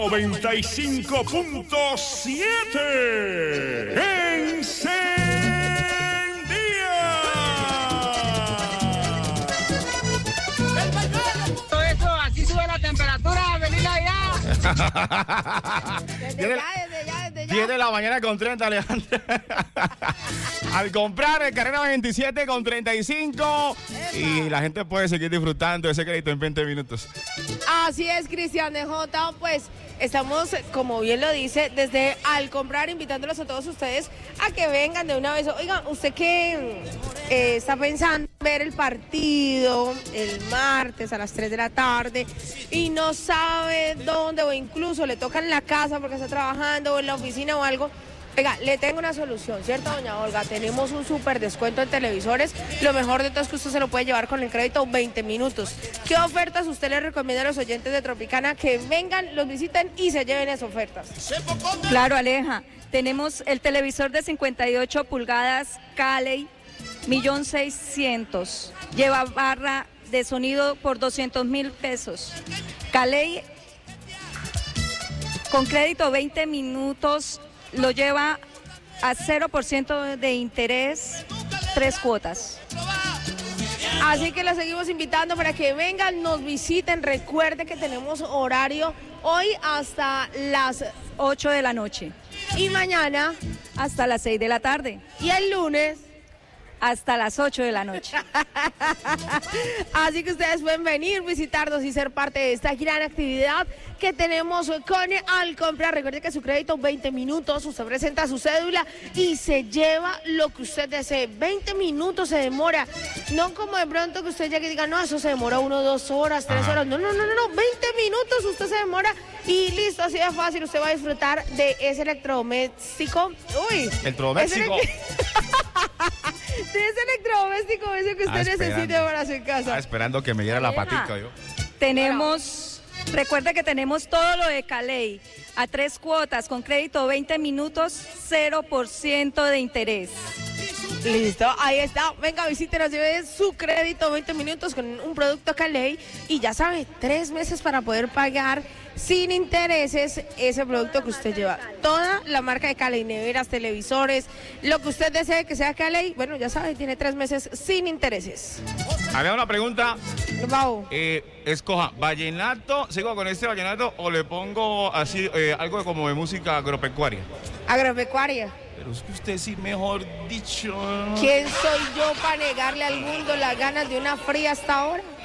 95.7. Todo eso, así sube la temperatura, feliz Navidad. Desde ya. 10 de la mañana con 30, Alejandro. Al comprar el Carrera 27 con 35. ¡Epa! Y la gente puede seguir disfrutando de ese crédito en 20 minutos. Así es, Cristian de Jota, pues estamos, como bien lo dice, desde al comprar, invitándolos a todos ustedes a que vengan de una vez. Oigan, ¿usted qué está pensando en ver el partido el martes a las 3 de la tarde y no sabe dónde, o incluso le toca en la casa porque está trabajando o en la oficina o algo? Oiga, le tengo una solución, ¿cierto, doña Olga? Tenemos un súper descuento en televisores. Lo mejor de todo es que usted se lo puede llevar con el crédito 20 minutos. ¿Qué ofertas usted le recomienda a los oyentes de Tropicana que vengan, los visiten y se lleven esas ofertas? Claro, Aleja. Tenemos el televisor de 58 pulgadas Caley, 1.600.000. Lleva barra de sonido por 200.000 pesos. Caley, con crédito 20 minutos, lo lleva a 0% de interés, 3 cuotas. Así que los seguimos invitando para que vengan, nos visiten. Recuerde que tenemos horario hoy hasta las 8 de la noche. Y mañana hasta las 6 de la tarde. Y el lunes hasta las 8 de la noche. Así que ustedes pueden venir, visitarnos y ser parte de esta gran actividad que tenemos con Al Comprar. Recuerde que su crédito 20 minutos, usted presenta su cédula y se lleva lo que usted desee. 20 minutos se demora, no como de pronto que usted llegue y diga, no, eso se demora 1, 2 horas, 3 horas. No, 20 minutos usted se demora y listo, así de fácil. Usted va a disfrutar de ese electrodoméstico. Uy, electrodoméstico. De ese electrodoméstico, eso que usted necesite para su casa. Esperando que me diera la patica yo. Tenemos, recuerde que tenemos todo lo de Caley a 3 cuotas con crédito 20 minutos, 0% de interés. Listo, ahí está. Venga, visítenos, lleve su crédito 20 minutos con un producto Caley y ya sabe, 3 meses para poder pagar sin intereses ese producto que usted lleva. Toda la marca de Caley, neveras, televisores, lo que usted desee que sea Caley, bueno, ya sabe, tiene 3 meses sin intereses. Había una pregunta. Wow. Escoja, ¿vallenato? ¿Sigo con este vallenato o le pongo así algo como de música agropecuaria? Agropecuaria. Pero es que usted sí, mejor dicho. ¿Quién soy yo para negarle al mundo las ganas de una fría hasta ahora?